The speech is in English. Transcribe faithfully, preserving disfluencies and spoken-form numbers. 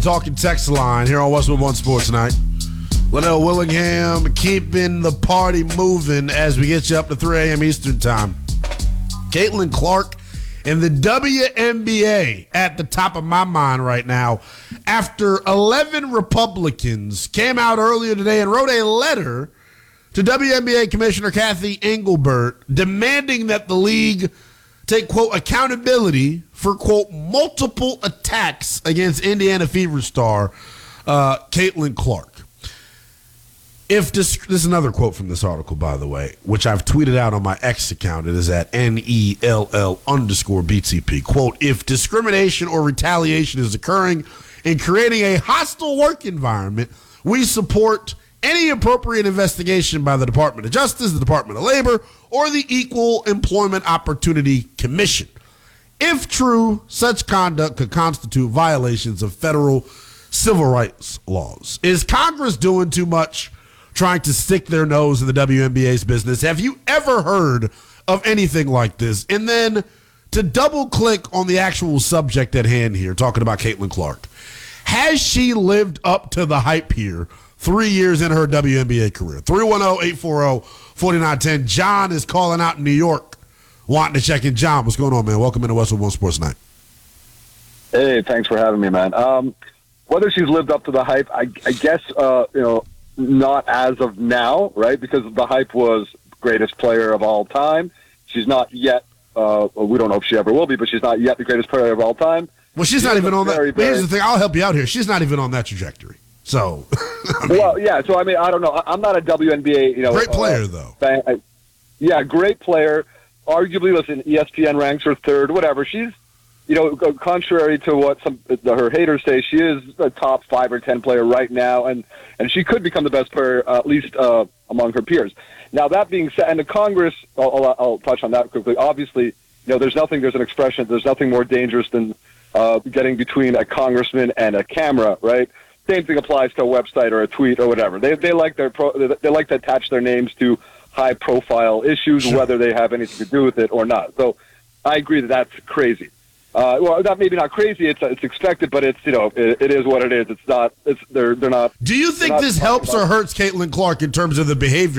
Talking text line here on Westwood One Sports Night. Linnell Willingham keeping the party moving as we get you up to three a.m. Eastern time. Caitlin Clark and the W N B A at the top of my mind right now after eleven Republicans came out earlier today and wrote a letter to W N B A Commissioner Kathy Engelbert demanding that the league take, quote, accountability for, quote, multiple attacks against Indiana Fever star uh, Caitlin Clark. If this, this is another quote from this article, by the way, which I've tweeted out on my X account. It is at N E L L underscore B T P. Quote, if discrimination or retaliation is occurring and creating a hostile work environment, we support any appropriate investigation by the Department of Justice, the Department of Labor, or the Equal Employment Opportunity Commission. If true, such conduct could constitute violations of federal civil rights laws. Is Congress doing too much trying to stick their nose in the W N B A's business? Have you ever heard of anything like this? And then to double click on the actual subject at hand here, talking about Caitlin Clark, has she lived up to the hype here three years in her W N B A career? three one zero, eight four zero, four nine one zero. John is calling out in New York, wanting to check in. John, what's going on, man? Welcome into Westwood One Sports Night. Hey, thanks for having me, man. Um, whether she's lived up to the hype, I, I guess, uh, you know, not as of now, right? Because the hype was greatest player of all time. She's not yet, uh, well, we don't know if she ever will be, but she's not yet the greatest player of all time. Well, she's, she's not even on that. Very, here's the thing. I'll help you out here. She's not even on that trajectory. So, I mean, well, yeah. So, I mean, I don't know. I'm not a W N B A, you know. Great player, uh, though. Fan. I, yeah, great player. Arguably, listen, E S P N ranks her third, whatever. She's, you know, contrary to what some her haters say, she is a top five or ten player right now, and, and she could become the best player, uh, at least uh, among her peers. Now, that being said, and the Congress, I'll, I'll, I'll touch on that quickly. Obviously, you know, there's nothing, there's an expression, there's nothing more dangerous than uh, getting between a congressman and a camera, right? Same thing applies to a website or a tweet or whatever. They they like their pro, they like to attach their names to high profile issues, sure, whether they have anything to do with it or not. So, I agree that that's crazy. Uh, well, not maybe not crazy. It's it's expected, but it's you know it, it is what it is. It's not. It's they're they're not. Do you think this helps or hurts Caitlin Clark in terms of the behavior